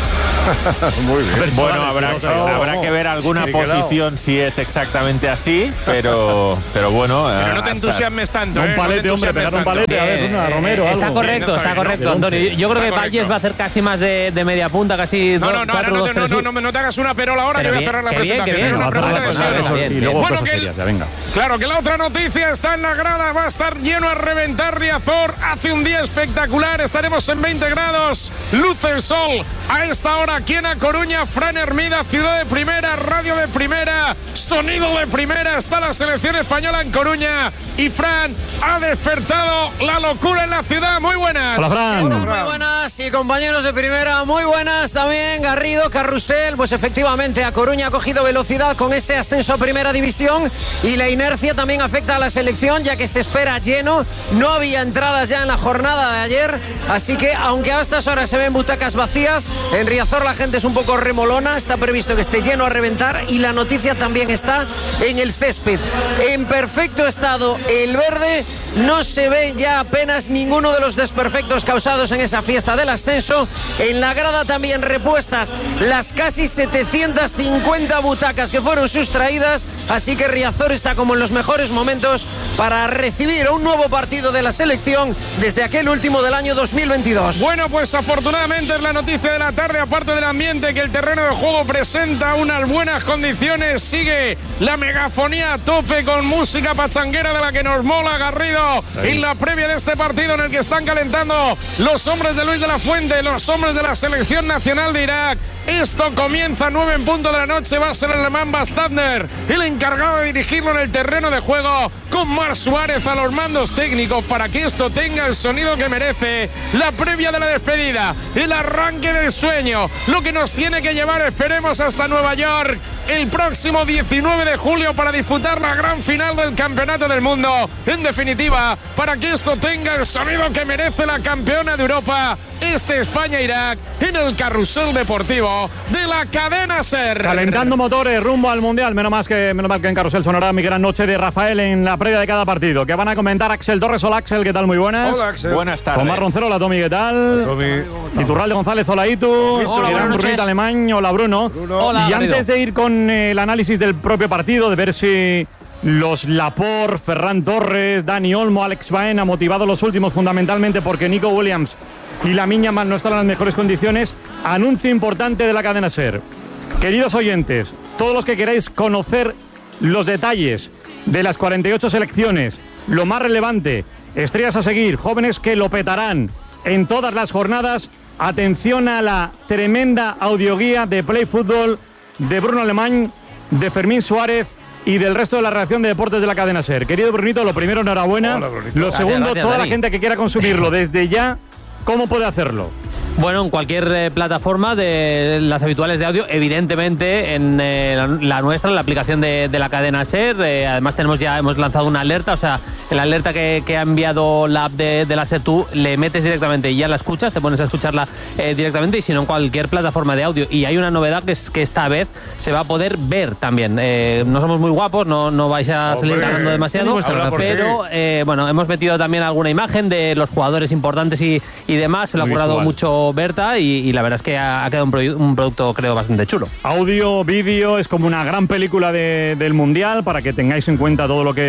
Muy bien. Bueno, habrá, habrá que ver alguna sí, posición si es exactamente así, pero, pero bueno. Pero no te entusiasmes tanto. Un palete, no hombre, pegar un palete. A ver, una Romero. Eh, está algo. correcto, está correcto, Antonio. Yo creo que Valles va a hacer casi más de, de media punta, casi. No, no, no, cuatro, no, dos, no, tres, no, no, no, no te hagas una perola ahora que voy a cerrar la presentación. Una pregunta de serio. Y luego cosas serias, ya venga. Claro que la otra noticia está en la grada, va a estar lleno a reventar Riazor. Hace un día espectacular, estaremos en veinte grados, luce el sol. A esta hora aquí en A Coruña, Fran Hermida, ciudad de primera, radio de primera, sonido de primera, está la selección española en Coruña y Fran ha despertado la locura en la ciudad. Muy buenas. Hola, Fran. Muy buenas y compañeros de primera, muy buenas también. Garrido, Carrusel, pues efectivamente A Coruña ha cogido velocidad con ese ascenso a primera división y la inercia también afecta a la selección ya que se espera lleno, no había entradas ya en la jornada de ayer, así que aunque a estas horas se ven butacas vacías, en Riazor la gente es un poco remolona, está previsto que esté lleno a reventar y la noticia también está en el césped. En perfecto estado el verde, no se ve ya apenas ninguno de los desperfectos causados en esa fiesta del ascenso. En la grada también repuestas las casi setecientas cincuenta butacas que fueron sustraídas, así que Riazor está como en los mejores momentos para recibir un nuevo partido de la selección desde aquel último del año dos mil veintidós. Bueno, pues afortunadamente es la noticia de la tarde, aparte del ambiente, que el terreno de juego presenta unas buenas condiciones, sigue la megafonía a tope con música pachanguera de la que nos mola, Garrido, ahí. En la previa de este partido en el que están calentando los hombres de Luis de la Fuente, los hombres de la selección nacional de Irak. Esto comienza a nueve en punto de la noche, va a ser el alemán Bastadner el encargado de dirigirlo en el terreno de juego, con Mar Suárez a los mandos técnicos para que esto tenga el sonido que merece. La previa de la despedida, el arranque del sueño, lo que nos tiene que llevar, esperemos, hasta Nueva York el próximo diecinueve de julio para disputar la gran final del Campeonato del Mundo. En definitiva, para que esto tenga el sonido que merece la campeona de Europa, este España-Irak, en el carrusel deportivo de la cadena SER. Calentando motores rumbo al Mundial. Menos mal que, menos mal que en carrusel sonará mi gran noche de Rafael en la previa de cada partido, que van a comentar Axel Torres. Hola, Axel, ¿qué tal? Muy buenas. Hola, Axel. Buenas tardes. Tomás Roncero, hola, Tomi, ¿qué tal? Tomi. Iturralde González, hola, Itu. Irán Brunita Alemán, hola, Bruno. Bruno. Hola, y Marido. antes de ir con eh, el análisis del propio partido, de ver si los Laporte, Ferran Torres, Dani Olmo, Alex Baena, motivados los últimos fundamentalmente porque Nico Williams y Lamine Yamal no están en las mejores condiciones, anuncio importante de la cadena SER. Queridos oyentes, todos los que queráis conocer los detalles de las cuarenta y ocho selecciones, lo más relevante, estrellas a seguir, jóvenes que lo petarán en todas las jornadas, atención a la tremenda audioguía de Play Fútbol de Bruno Alemán, de Fermín Suárez y del resto de la redacción de deportes de la cadena SER. Querido Brunito, lo primero, enhorabuena. Hola, Brunito. Lo Gracias, segundo, gracias, toda Dani. la gente que quiera consumirlo desde ya, ¿cómo puede hacerlo? Bueno, en cualquier eh, plataforma de las habituales de audio, evidentemente en eh, la, la nuestra, en la aplicación de, de la cadena SER. Eh, además tenemos ya hemos lanzado una alerta, o sea, la alerta que, que ha enviado la app de, de la SER, tú le metes directamente y ya la escuchas, te pones a escucharla eh, directamente, y si no en cualquier plataforma de audio. Y hay una novedad, que es que esta vez se va a poder ver también. Eh, no somos muy guapos, no, no vais a salir Hombre, ganando demasiado, pero eh, bueno, hemos metido también alguna imagen de los jugadores importantes y, y demás. Se lo ha currado mucho Berta y, y la verdad es que ha, ha quedado un, produ un producto, creo, bastante chulo. Audio, vídeo, es como una gran película de, del Mundial, para que tengáis en cuenta todo lo que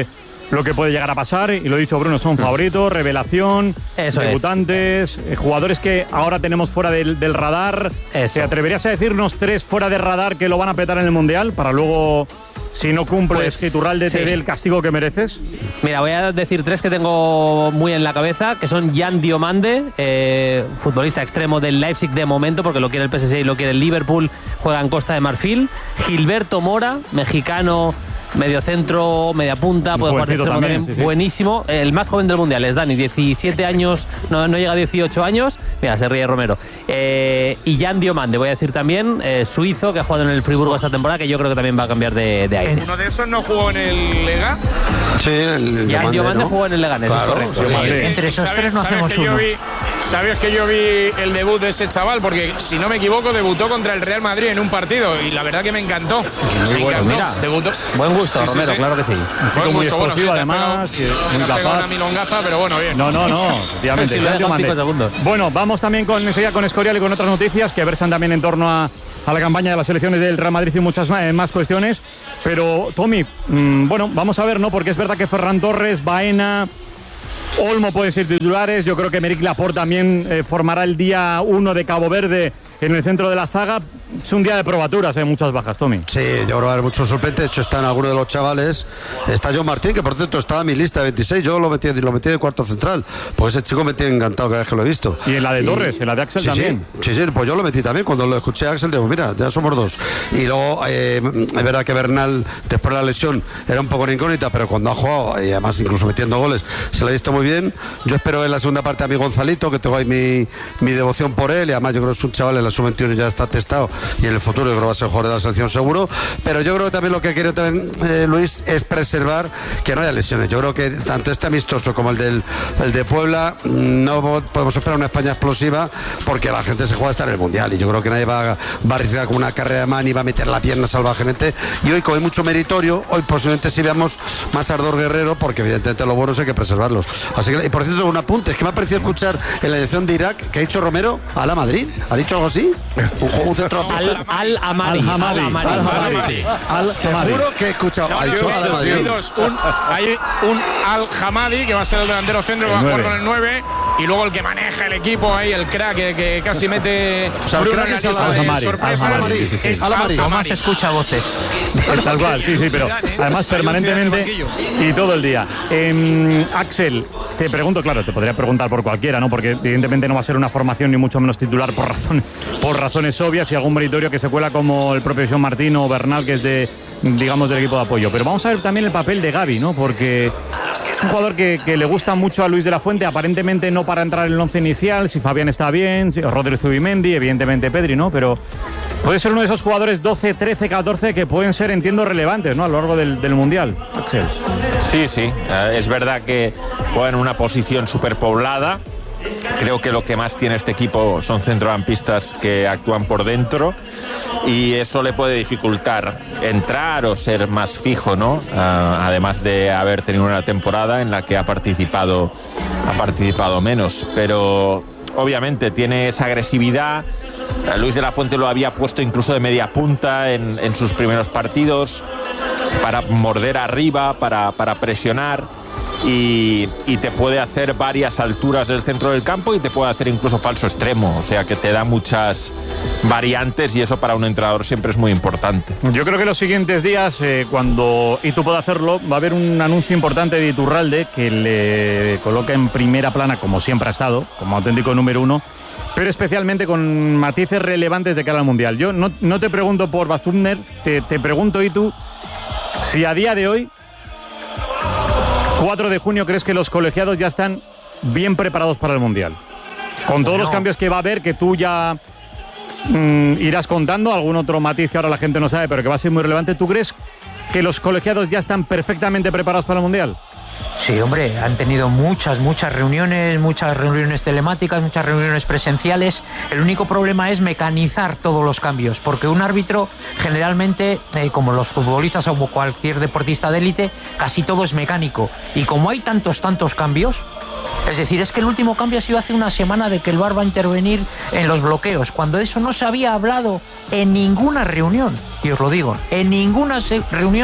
lo que puede llegar a pasar. Y lo he dicho, Bruno, son favoritos, revelación, Eso debutantes, eh, jugadores que ahora tenemos fuera del, del radar. Eso. ¿Te atreverías a decirnos tres fuera de radar que lo van a petar en el Mundial para luego, si no cumples, Pues, que Iturralde sí. te dé el castigo que mereces? Mira, voy a decir tres que tengo muy en la cabeza, que son Jan Diomande, eh, futbolista extremo del Leipzig de momento, porque lo quiere el P S G y lo quiere el Liverpool, juega en Costa de Marfil. Gilberto Mora, mexicano, medio centro, media punta, puede jugar de Jovencito extremo también, también, sí, sí. buenísimo. El más joven del Mundial es Dani, diecisiete años, no, no llega a dieciocho años. Mira, se ríe Romero. Eh, y Jan Diomande, voy a decir también, eh, suizo, que ha jugado en el Friburgo esta temporada, que yo creo que también va a cambiar de, de aires. ¿Uno de esos no jugó en el Lega? Sí, el Jan Diomande jugó en el Leganés, Claro, es correcto. sí, sí. Entre esos ¿Sabes- tres no sabes hacemos que yo uno. vi- ¿Sabes que yo vi el debut de ese chaval? Porque, si no me equivoco, debutó contra el Real Madrid en un partido y la verdad que me encantó. Muy Me bueno, encantó. mira. Debutó. Buen gusto, Sí, sí, Romero, sí. claro que sí. Un chico Buen muy gusto, bueno, sí, explosivo, te has además, pegado- que te muy has pegado capaz. una milongaza, pero bueno, bien. No, no, no, efectivamente. Sí, lo Jan dejan Diomande. cinco segundos. Bueno, vamos también con, enseguida con Escorial y con otras noticias que versan también en torno a, a la campaña de las selecciones del Real Madrid y muchas más, más cuestiones. Pero, Tommy, mmm, bueno, vamos a ver, ¿no? Porque es verdad que Ferran Torres, Baena, Olmo pueden ser titulares. Yo creo que Meric Laporte también eh, formará el día uno de Cabo Verde en el centro de la zaga. Es un día de probaturas, hay muchas bajas, Tommy. Sí, yo creo que va a haber mucho suplente. De hecho, están algunos de los chavales. Está John Martín, que por cierto estaba en mi lista de veintiséis. Yo lo metí, lo metí de cuarto central. Pues ese chico me tiene encantado cada vez que lo he visto. Y en la de Torres, en la de Axel sí, también. Sí, sí, sí, pues yo lo metí también. Cuando lo escuché a Axel, digo, mira, ya somos dos. Y luego, eh, es verdad que Bernal, después de la lesión, era un poco una incógnita, pero cuando ha jugado, y además incluso metiendo goles, se lo ha visto muy bien. Yo espero en la segunda parte a mi Gonzalito, que tengo ahí mi, mi devoción por él. Y además, yo creo que es un chaval en la sub veintiuno ya está testado. Y en el futuro, yo creo que va a ser jugador de la selección seguro. Pero yo creo que también lo que quiere también eh, Luis es preservar que no haya lesiones. Yo creo que tanto este amistoso como el del el de Puebla, no podemos esperar una España explosiva, porque la gente se juega a estar en el Mundial. Y yo creo que nadie va, va a arriesgar con una carrera de man y va a meter la pierna salvajemente. Y hoy, como hay mucho meritorio, hoy posiblemente sí veamos más ardor guerrero, porque evidentemente los buenos hay que preservarlos. Así que, y por cierto, un apunte, es que me ha parecido escuchar en la edición de Irak que ha dicho Romero a la Madrid. ¿Ha dicho algo así? Un, un centro Al, al Amari. Al Hamadi. Al Hamadi. Al Hamadi. Sí. Al Te Hamadi. juro que he escuchado. No, Ha yo dicho he a la visto Madrid. dos. Un- hay un Al-Hamadi, que va a ser el delantero centro, que va a jugar con el nueve, y luego el que maneja el equipo ahí, el crack, que, que casi mete O sea, el Bruno crack en la es lista Al-Hamadi. de sorpresas. Al-Hamadi. Es Al-Hamadi. Tomás Al-Hamadi. escucha voces. Pues tal cual, sí, sí, pero además permanentemente y todo el día. Eh, Axel, te pregunto, claro, te podría preguntar por cualquiera, ¿no? Porque evidentemente no va a ser una formación ni mucho menos titular por, razón, por razones obvias y algún meritorio que se cuela como el propio John Martín o Bernal, que es de, digamos, del equipo de apoyo. Pero vamos a ver también el papel de Gavi, ¿no? Porque es un jugador que, que le gusta mucho a Luis de la Fuente, aparentemente no para entrar en el once inicial, si Fabián está bien, si Rodri Zubimendi, evidentemente Pedri, ¿no? Pero puede ser uno de esos jugadores doce, trece, catorce que pueden ser, entiendo, relevantes, ¿no? A lo largo del, del Mundial, Axel. Sí, sí, eh, es verdad que juega en una posición superpoblada. Creo que lo que más tiene este equipo son centrocampistas que actúan por dentro y eso le puede dificultar entrar o ser más fijo, ¿no? Uh, además de haber tenido una temporada en la que ha participado, ha participado menos, pero obviamente tiene esa agresividad. Luis de la Fuente lo había puesto incluso de media punta en, en sus primeros partidos para morder arriba, para, para presionar. Y, y te puede hacer varias alturas del centro del campo y te puede hacer incluso falso extremo, o sea que te da muchas variantes y eso para un entrenador siempre es muy importante. Yo creo que los siguientes días, eh, cuando Itu pueda hacerlo, va a haber un anuncio importante de Iturralde que le coloca en primera plana, como siempre ha estado, como auténtico número uno, pero especialmente con matices relevantes de cara al Mundial. Yo no, no te pregunto por Bazumner, te, te pregunto, Itu, si a día de hoy, cuatro de junio, ¿crees que los colegiados ya están bien preparados para el Mundial? Con todos Bueno. los cambios que va a haber, que tú ya mm, irás contando, algún otro matiz que ahora la gente no sabe, pero que va a ser muy relevante, ¿tú crees que los colegiados ya están perfectamente preparados para el Mundial? Sí, hombre, han tenido muchas, muchas reuniones, muchas reuniones telemáticas, muchas reuniones presenciales. El único problema es mecanizar todos los cambios, porque un árbitro generalmente, eh, como los futbolistas o cualquier deportista de élite, casi todo es mecánico. Y como hay tantos, tantos cambios, es decir, es que el último cambio ha sido hace una semana de que el V A R va a intervenir en los bloqueos, cuando de eso no se había hablado en ninguna reunión. Y os lo digo, en ninguna se- reunión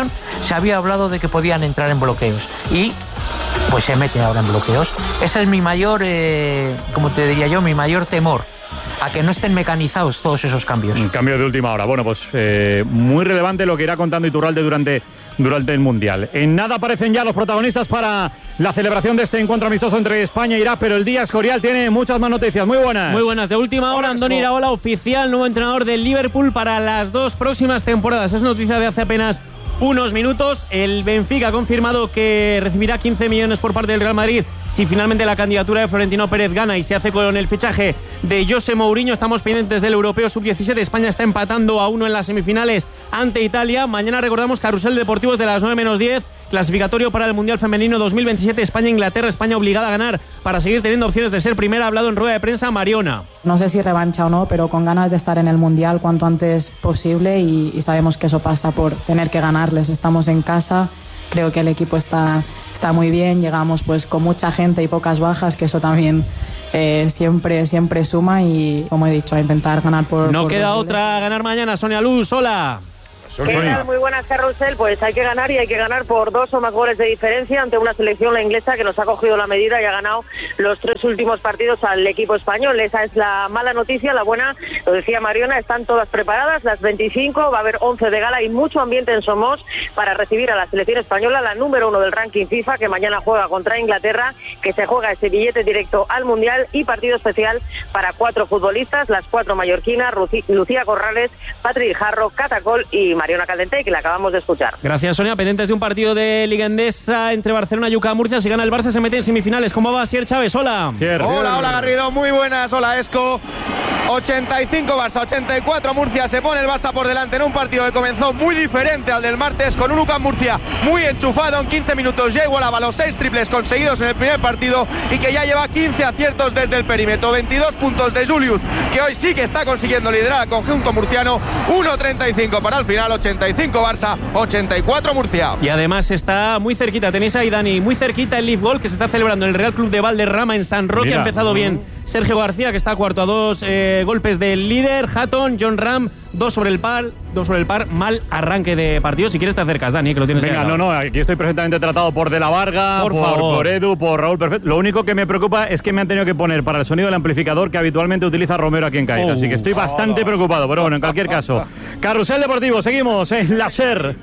se había hablado de que podían entrar en bloqueos. Y pues se mete ahora en bloqueos. Ese es mi mayor, eh, como te diría yo, mi mayor temor. A que no estén mecanizados todos esos cambios. Un cambio de última hora. Bueno, pues eh, muy relevante lo que irá contando Iturralde durante, durante el Mundial. En nada aparecen ya los protagonistas para la celebración de este encuentro amistoso entre España e Irak, pero el día Escorial tiene muchas más noticias. Muy buenas. Muy buenas. De última hora, Andoni Iraola, oficial, nuevo entrenador del Liverpool para las dos próximas temporadas. Es noticia de hace apenas unos minutos. El Benfica ha confirmado que recibirá quince millones por parte del Real Madrid si finalmente la candidatura de Florentino Pérez gana y se hace con el fichaje de José Mourinho. Estamos pendientes del Europeo sub diecisiete. España está empatando a uno en las semifinales ante Italia. Mañana recordamos Carrusel Deportivo desde las nueve menos diez. Clasificatorio para el Mundial Femenino dos mil veintisiete. España-Inglaterra. España obligada a ganar para seguir teniendo opciones de ser primera. Ha hablado en rueda de prensa Mariona. No sé si revancha o no, pero con ganas de estar en el Mundial cuanto antes posible y, y sabemos que eso pasa por tener que ganarles. Estamos en casa, creo que el equipo está, está muy bien, llegamos pues con mucha gente y pocas bajas, que eso también eh, siempre, siempre suma y, como he dicho, a intentar ganar por... No por queda otra, ganar mañana. Sonia Luz, hola. ¿Qué tal? Muy buenas, Carrusel. Pues hay que ganar y hay que ganar por dos o más goles de diferencia ante una selección, la inglesa, que nos ha cogido la medida y ha ganado los tres últimos partidos al equipo español. Esa es la mala noticia. La buena, lo decía Mariona, están todas preparadas, las veinticinco, va a haber once de gala y mucho ambiente en Somos para recibir a la selección española, la número uno del ranking FIFA, que mañana juega contra Inglaterra, que se juega ese billete directo al Mundial, y partido especial para cuatro futbolistas, las cuatro mallorquinas, Lucía Corrales, Patri Jarro, Catacol y Mariona Caldentey, que la acabamos de escuchar. Gracias, Sonia. Pendientes de un partido de Liga Endesa entre Barcelona y U C A Murcia. Si gana el Barça se mete en semifinales. ¿Cómo va Sier Chávez? Hola. Sier. Hola, hola Garrido, muy buenas. Hola Esco. ochenta y cinco Barça, ochenta y cuatro Murcia. Se pone el Barça por delante en un partido que comenzó muy diferente al del martes, con un U C A Murcia muy enchufado. En quince minutos ya igualaba los seis triples conseguidos en el primer partido y que ya lleva quince aciertos desde el perímetro. veintidós puntos de Julius, que hoy sí que está consiguiendo liderar al conjunto murciano. uno treinta y cinco para el final. ochenta y cinco Barça, ochenta y cuatro Murcia. Y además está muy cerquita, tenéis ahí, Dani, muy cerquita el Leaf Goal que se está celebrando en el Real Club de Valderrama en San Roque. Mira. Ha empezado bien Sergio García, que está cuarto a dos eh, golpes del líder. Hatton, John Ram, dos sobre el par, dos sobre el par. Mal arranque de partido. Si quieres te acercas, Dani, que lo tienes. Venga, no, no, aquí estoy perfectamente tratado por De la Varga, por, por, por Edu, por Raúl Perfecto. Lo único que me preocupa es que me han tenido que poner para el sonido del amplificador que habitualmente utiliza Romero aquí en Cádiz. Oh, así que estoy bastante oh, preocupado, pero bueno, en cualquier caso. Carrusel Deportivo, seguimos en la SER.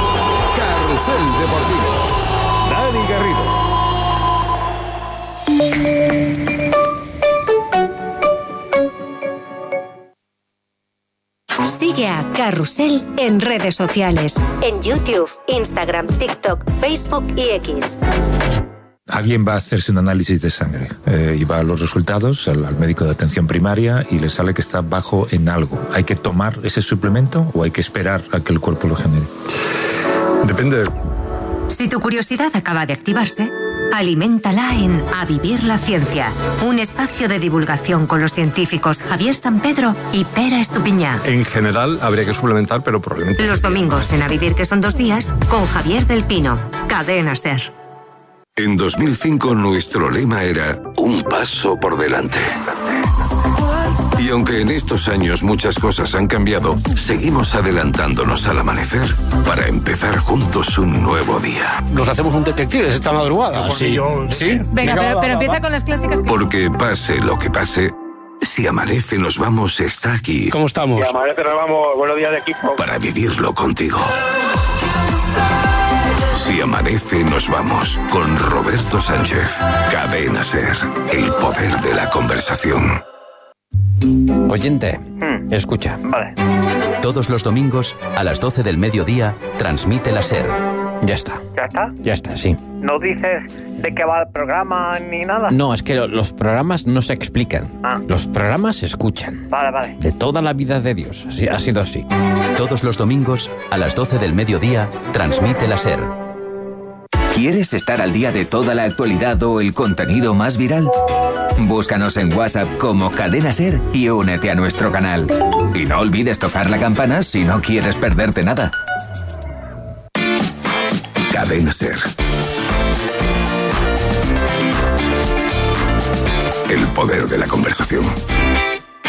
Carrusel Deportivo. Dani Garrido. Sigue a Carrusel en redes sociales, en YouTube, Instagram, TikTok, Facebook y X. Alguien va a hacerse un análisis de sangre eh, y va a los resultados al, al médico de atención primaria y le sale que está bajo en algo. ¿Hay que tomar ese suplemento o hay que esperar a que el cuerpo lo genere? Depende. Si tu curiosidad acaba de activarse, aliméntala en A Vivir la Ciencia, un espacio de divulgación con los científicos Javier Sampedro y Pera Estupiñá. En general habría que suplementar, pero probablemente... Los domingos en A Vivir, que son dos días, con Javier del Pino, Cadena SER. En dos mil cinco nuestro lema era un paso por delante. Y aunque en estos años muchas cosas han cambiado, seguimos adelantándonos al amanecer para empezar juntos un nuevo día. Nos hacemos un detective esta madrugada. Sí, yo, ¿sí? Venga, pero, pero empieza con las clásicas. Que... Porque pase lo que pase, Si Amanece Nos Vamos está aquí. ¿Cómo estamos? Si Amanece Nos Vamos, buenos días de equipo. Para vivirlo contigo. Si Amanece Nos Vamos, con Roberto Sánchez. Cadena SER, el poder de la conversación. Oyente, hmm. escucha. Vale. Todos los domingos, a las doce del mediodía, transmite la SER. Ya está. ¿Ya está? Ya está, sí. ¿No dices de qué va el programa ni nada? No, es que los programas no se explican. Ah. Los programas se escuchan. Vale, vale. De toda la vida de Dios. Así, ha sido así. Todos los domingos, a las doce del mediodía, transmite la SER. ¿Quieres estar al día de toda la actualidad o el contenido más viral? Búscanos en WhatsApp como Cadena SER y únete a nuestro canal. Y no olvides tocar la campana si no quieres perderte nada. Cadena SER. El poder de la conversación.